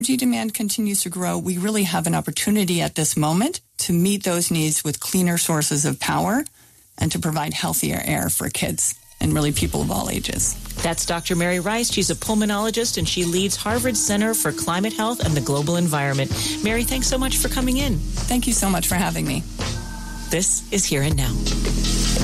Energy demand continues to grow. We really have an opportunity at this moment to meet those needs with cleaner sources of power and to provide healthier air for kids and really people of all ages. That's Dr. Mary Rice. She's a pulmonologist, and she leads Harvard's Center for Climate Health and the Global Environment. Mary, thanks so much for coming in. Thank you so much for having me. This is Here and Now.